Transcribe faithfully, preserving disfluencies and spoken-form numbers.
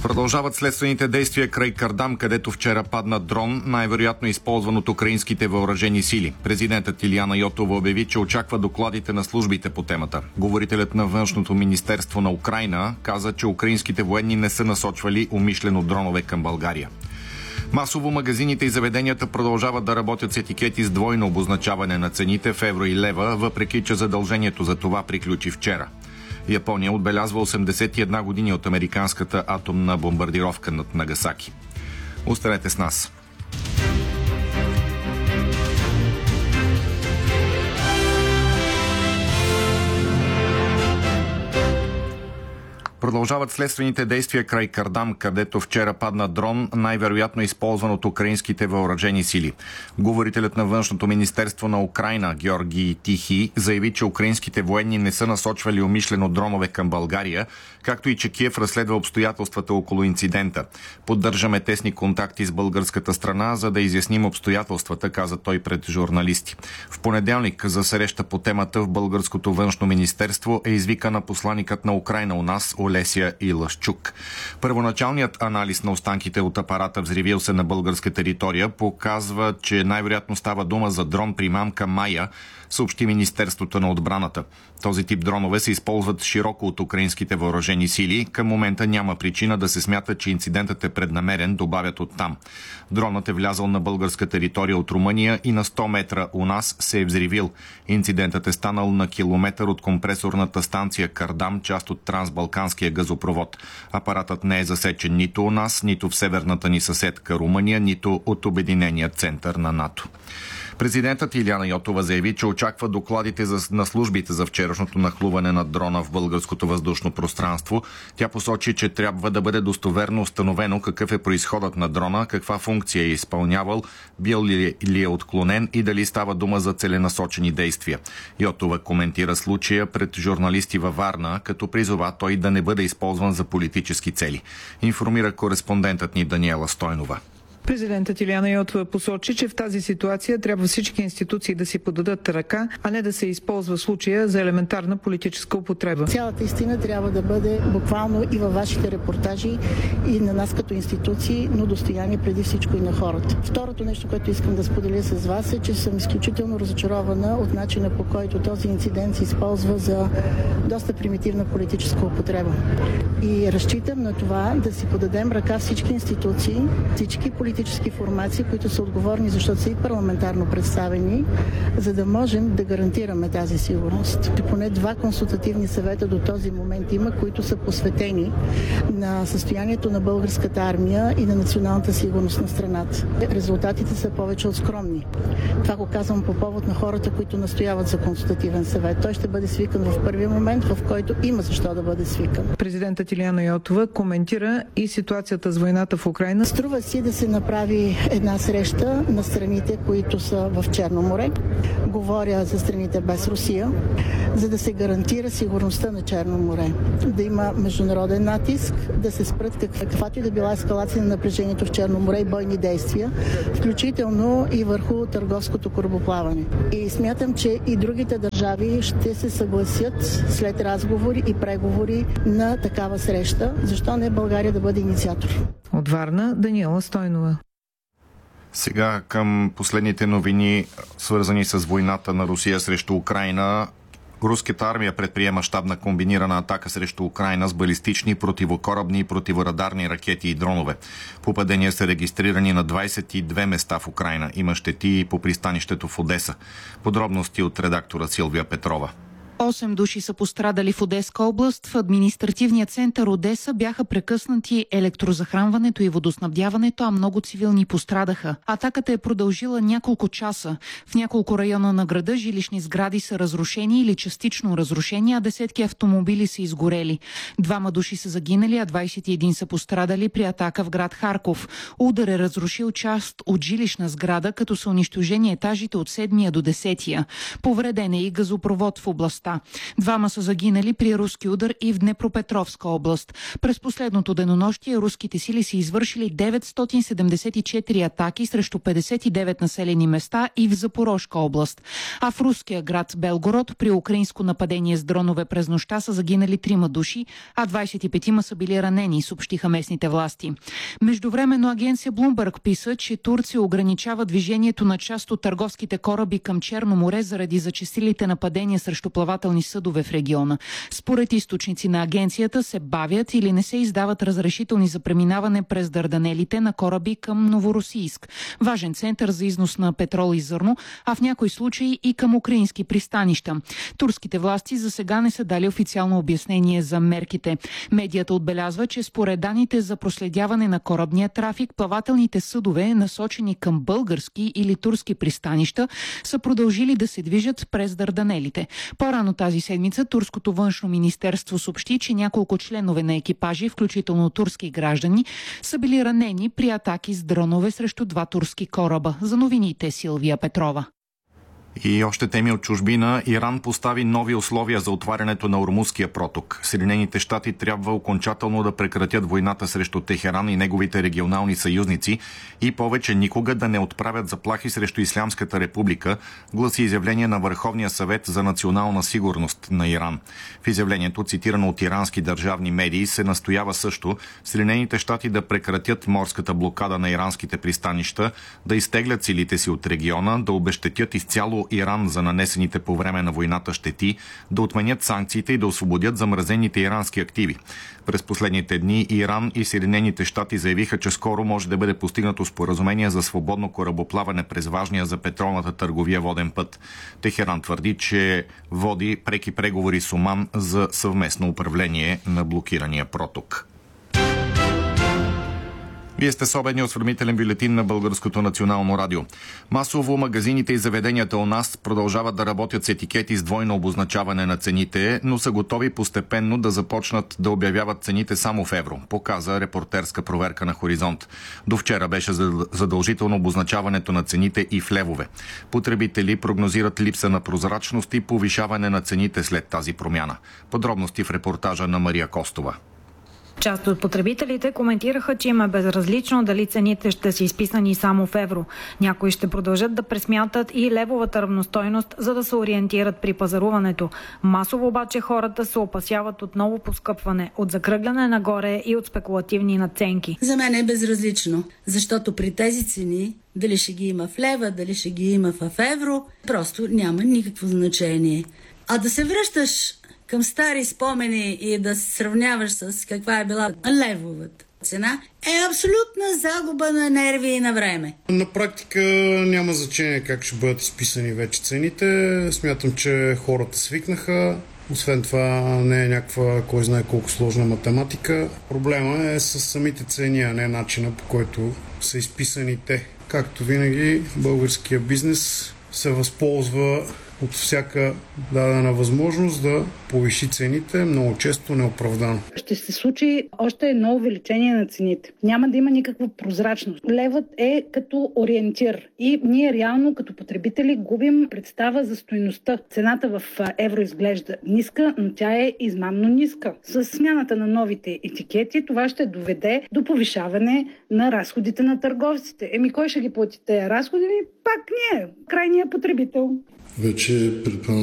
Продължават следствените действия край Кардам, където вчера падна дрон, най-вероятно използван от украинските въоръжени сили. Президентът Илияна Йотова обяви, че очаква докладите на службите по темата. Говорителят на Външното министерство на Украйна каза, че украинските военни не са насочвали умишлено дронове към България. Масово магазините и заведенията продължават да работят с етикети с двойно обозначаване на цените в евро и лева, въпреки че задължението за това приключи вчера. Япония отбелязва осемдесет и една години от американската атомна бомбардировка над Нагасаки. Останете с нас. Продължават следствените действия край Кардам, където вчера падна дрон, най-вероятно използван от украинските въоръжени сили. Говорителят на Външното министерство на Украйна Георги Тихий заяви, че украинските военни не са насочвали умишлено дронове към България, както и че Киев разследва обстоятелствата около инцидента. Поддържаме тесни контакти с българската страна, за да изясним обстоятелствата, каза той пред журналисти. В понеделник за среща по темата в българското Външно министерство е извикана посланикът на Украйна у нас Олеся Илашчук. Първоначалният анализ на останките от апарата, взривил се на българска територия, показва, че най-вероятно става дума за дрон примамка Майя, съобщи Министерството на отбраната. Този тип дронове се използват широко от украинските въоръжени сили. Към момента няма причина да се смята, че инцидентът е преднамерен, добавят оттам. Дронът е влязъл на българска територия от Румъния и на сто метра у нас се е взривил. Инцидентът е станал на километър от компресорната станция Кардам, част от трансбалканския газопровод. Апаратът не е засечен нито у нас, нито в северната ни съседка Румъния, нито от Обединения център на НАТО. Президентът Илияна Йотова заяви, че очаква докладите за, на службите за вчерашното нахлуване на дрона в българското въздушно пространство. Тя посочи, че трябва да бъде достоверно установено какъв е произходът на дрона, каква функция е изпълнявал, бил ли, ли е отклонен и дали става дума за целенасочени действия. Йотова коментира случая пред журналисти във Варна, като призова той да не бъде използван за политически цели. Информира кореспондентът ни Даниела Стойнова. Президентът Илияна Йотова посочи, че в тази ситуация трябва всички институции да си подадат ръка, а не да се използва случая за елементарна политическа употреба. Цялата истина трябва да бъде буквално и във вашите репортажи, и на нас като институции, но достояние преди всичко и на хората. Второто нещо, което искам да споделя с вас е, че съм изключително разочарована от начина, по който този инцидент се използва за доста примитивна политическа употреба. И разчитам на това да си подадем ръка всички институции, всички политически формации, които са отговорни, защото са и парламентарно представени, за да можем да гарантираме тази сигурност. Поне два консултативни съвета до този момент има, които са посветени на състоянието на българската армия и на националната сигурност на страната. Резултатите са повече от скромни. Това го казвам по повод на хората, които настояват за консултативен съвет. Той ще бъде свикан в първия момент, в който има защо да бъде свикан. Президентът Илияна Йотова коментира и ситуацията с войната в Украйна. Струва си да се направи една среща на страните, които са в Черно море. Говоря за страните без Русия, за да се гарантира сигурността на Черно море. Да има международен натиск, да се спрат каквато и да била ескалация на напрежението в Черно море и бойни действия, включително и върху търговското корабоплаване. И смятам, че и другите държави ще се съгласят след разговори и преговори на такава среща. Защо не България да бъде инициатор? От Варна Даниела Стойнова. Сега към последните новини, свързани с войната на Русия срещу Украйна. Руската армия предприема щабна комбинирана атака срещу Украйна с балистични, противокорабни и противорадарни ракети и дронове. Попадения са регистрирани на двадесет и две места в Украйна. Има щети и по пристанището в Одеса. Подробности от редактора Силвия Петрова. Осем души са пострадали в Одеска област. В административния център Одеса бяха прекъснати електрозахранването и водоснабдяването, а много цивилни пострадаха. Атаката е продължила няколко часа. В няколко района на града жилищни сгради са разрушени или частично разрушени, а десетки автомобили са изгорели. Двама души са загинали, а двадесет и един са пострадали при атака в град Харков. Удар е разрушил част от жилищна сграда, като са унищожени етажите от седмия до десетия. Повреден е и газопровод в областта. места. Двама са загинали при руски удар и в Днепропетровска област. През последното денонощие руските сили са извършили деветстотин седемдесет и четири атаки срещу петдесет и девет населени места и в Запорожка област. А в руския град Белгород при украинско нападение с дронове през нощта са загинали трима души, а двадесет и петима са били ранени, съобщиха местните власти. Междувременно агенция Bloomberg писа, че Турция ограничава движението на част от търговските кораби към Черно море заради зачестилите нападения срещу плавателни съдове в региона. Според източници на агенцията се бавят или не се издават разрешителни за преминаване през Дарданелите на кораби към Новоросийск, важен център за износ на петрол и зърно, а в някои случаи и към украински пристанища. Турските власти за сега не са дали официално обяснение за мерките. Медията отбелязва, че според данните за проследяване на корабния трафик, плавателните съдове, насочени към български или турски пристанища, са продължили да се движат през Дарданелите. По-рано тази седмица турското външно министерство съобщи, че няколко членове на екипажи, включително турски граждани, са били ранени при атаки с дронове срещу два турски кораба. За новините Силвия Петрова. И още теми от чужбина. Иран постави нови условия за отварянето на Ормузския проток. Съединените щати трябва окончателно да прекратят войната срещу Техеран и неговите регионални съюзници и повече никога да не отправят заплахи срещу Ислямската република, гласи изявление на Върховния съвет за национална сигурност на Иран. В изявлението, цитирано от ирански държавни медии, се настоява също Съединените щати да прекратят морската блокада на иранските пристанища, да изтеглят силите си от региона, да обезщетят изцяло Иран за нанесените по време на войната щети, да отменят санкциите и да освободят замразените ирански активи. През последните дни Иран и Съединените щати заявиха, че скоро може да бъде постигнато споразумение за свободно корабоплаване през важния за петролната търговия воден път. Техеран твърди, че води преки преговори с Оман за съвместно управление на блокирания проток. Вие сте с обедния осведомителен бюлетин на Българското национално радио. Масово магазините и заведенията у нас продължават да работят с етикети с двойно обозначаване на цените, но са готови постепенно да започнат да обявяват цените само в евро, показа репортерска проверка на Хоризонт. До вчера беше задължително обозначаването на цените и в левове. Потребители прогнозират липса на прозрачност и повишаване на цените след тази промяна. Подробности в репортажа на Мария Костова. Част от потребителите коментираха, че им е безразлично дали цените ще са изписани само в евро. Някои ще продължат да пресмятат и левовата равностойност, за да се ориентират при пазаруването. Масово обаче хората се опасяват от ново поскъпване, от закръгляне нагоре и от спекулативни надценки. За мен е безразлично, защото при тези цени дали ще ги има в лева, дали ще ги има в евро, просто няма никакво значение. А да се връщаш към стари спомени и да се сравняваш с каква е била левовата цена, е абсолютна загуба на нерви и на време. На практика няма значение как ще бъдат изписани вече цените. Смятам, че хората свикнаха. Освен това не е някаква кой знае колко сложна математика. Проблема е с самите цени, а не начина, по който са изписани те. Както винаги, българския бизнес се възползва от всяка дадена възможност да повиши цените, много често неоправдано. Ще се случи още едно увеличение на цените. Няма да има никаква прозрачност. Левът е като ориентир и ние реално като потребители губим представа за стойността. Цената в евро изглежда ниска, но тя е измамно ниска. С смяната на новите етикети това ще доведе до повишаване на разходите на търговците. Еми кой ще ги плати тези разходи? Пак ние, крайния потребител. Вече предполагам